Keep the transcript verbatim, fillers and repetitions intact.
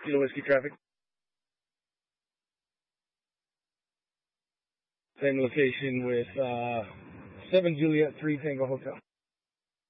Kilo Whiskey traffic. Same location with uh, seven Juliet three Tango Hotel.